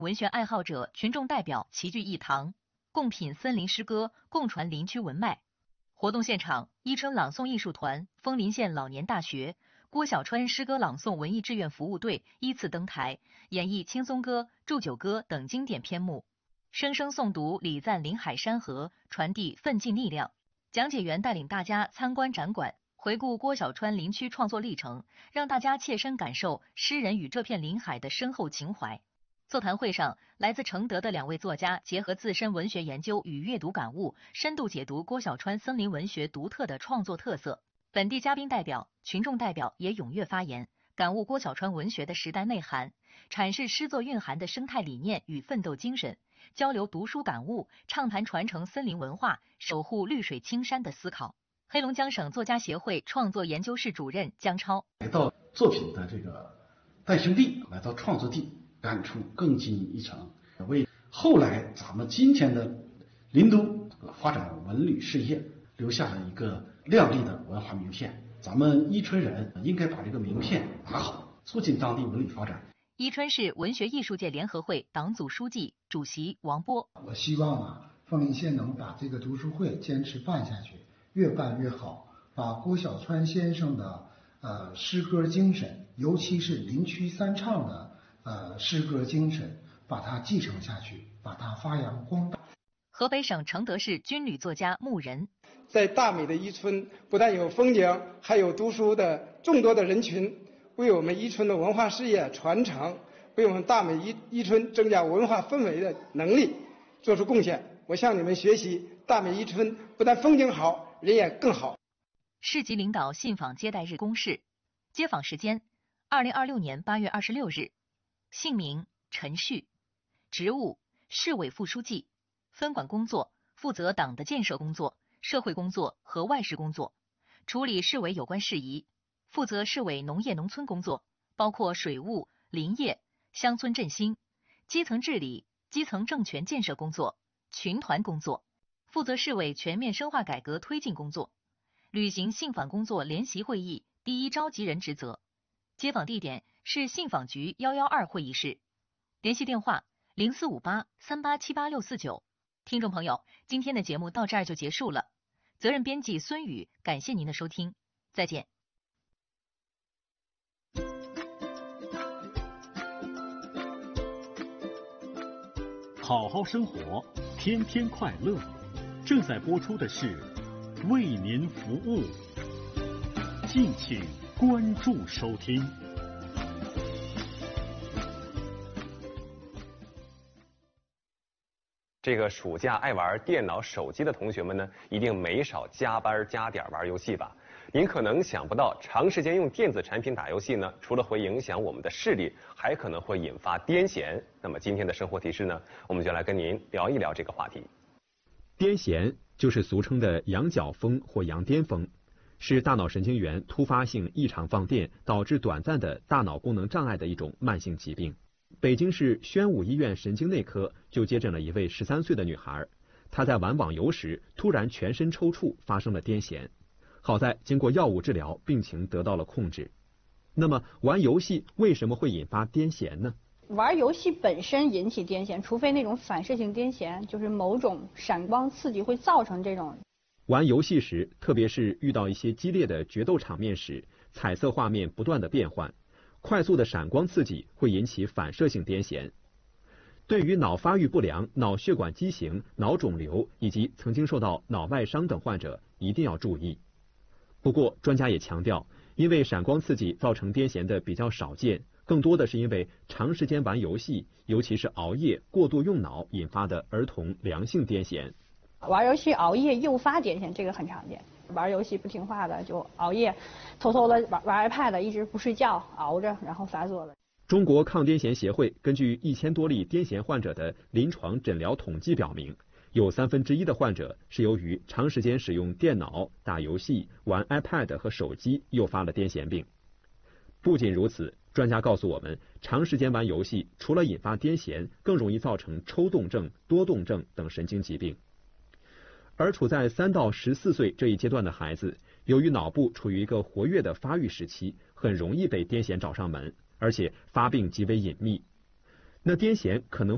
文学爱好者、群众代表齐聚一堂，共品森林诗歌，共传林区文脉。活动现场，伊春朗诵艺术团、枫林县老年大学、郭小川诗歌朗诵文艺志愿服务队依次登台，演绎青松歌、祝酒歌等经典篇目，声声诵读礼赞临海山河，传递奋进力量。讲解员带领大家参观展馆，回顾郭小川林区创作历程，让大家切身感受诗人与这片林海的深厚情怀。座谈会上，来自承德的2位作家结合自身文学研究与阅读感悟，深度解读郭小川森林文学独特的创作特色。本地嘉宾代表、群众代表也踊跃发言，感悟郭小川文学的时代内涵，阐释诗作蕴含的生态理念与奋斗精神，交流读书感悟，畅谈传承森林文化、守护绿水青山的思考。黑龙江省作家协会创作研究室主任姜超： 来到作品的这个诞生地，来到创作地，感触更进一层，为后来咱们今天的林都发展文旅事业留下了一个亮丽的文化名片。咱们伊春人应该把这个名片打好，促进当地文旅发展。 伊春市文学艺术界联合会党组书记、主席王波： 我希望枫林县能把这个读书会坚持办下去，越办越好，把郭小川先生的诗歌精神，尤其是林区三唱的诗歌精神，把它继承下去，把它发扬光大。 河北省承德市军旅作家穆仁： 在大美的伊春，不但有风景，还有读书的众多的人群，为我们伊春的文化事业传承，为我们大美伊春增加文化氛围的能力做出贡献。我向你们学习，大美伊春不但风景好，人也更好。 市级领导信访接待日公示，接访时间：2026年8月26日。姓名：陈旭，职务：市委副书记，分管工作：负责党的建设工作、社会工作和外事工作，处理市委有关事宜，负责市委农业农村工作，包括水务、林业、乡村振兴、基层治理、基层政权建设工作、群团工作，负责市委全面深化改革推进工作，履行信访工作联席会议第一召集人职责。接访地点是信访局112会议室，联系电话0458387869。听众朋友，今天的节目到这儿就结束了。责任编辑孙宇，感谢您的收听，再见。 好好生活，天天快乐。正在播出的是为您服务，敬请关注收听。 这个暑假爱玩电脑、手机的同学们呢，一定没少加班加点玩游戏吧？您可能想不到，长时间用电子产品打游戏呢，除了会影响我们的视力，还可能会引发癫痫。那么今天的生活提示呢，我们就来跟您聊一聊这个话题。 癫痫就是俗称的羊角风或羊癫风，是大脑神经元突发性异常放电导致短暂的大脑功能障碍的一种慢性疾病。北京市宣武医院神经内科就接诊了一位13岁的女孩，她在玩网游时突然全身抽搐，发生了癫痫。好在经过药物治疗，病情得到了控制。那么玩游戏为什么会引发癫痫呢？ 玩游戏本身引起癫痫，除非那种反射性癫痫，就是某种闪光刺激会造成这种。 玩游戏时，特别是遇到一些激烈的决斗场面时，彩色画面不断的变换，快速的闪光刺激会引起反射性癫痫。对于脑发育不良、脑血管畸形、脑肿瘤以及曾经受到脑外伤等患者一定要注意。不过专家也强调，因为闪光刺激造成癫痫的比较少见，更多的是因为长时间玩游戏，尤其是熬夜、过度用脑引发的儿童良性癫痫。 玩游戏熬夜诱发癫痫，这个很常见。玩游戏不听话的就熬夜，偷偷的玩 iPad， 一直不睡觉，熬着，然后发作了。 中国抗癫痫协会根据1000多例癫痫患者的临床诊疗统计表明，有1/3的患者是由于长时间使用电脑、打游戏、玩 iPad 和手机诱发了癫痫病。不仅如此，专家告诉我们，长时间玩游戏除了引发癫痫，更容易造成抽动症、多动症等神经疾病。而处在3到14岁这一阶段的孩子，由于脑部处于一个活跃的发育时期，很容易被癫痫找上门，而且发病极为隐秘。那癫痫可能会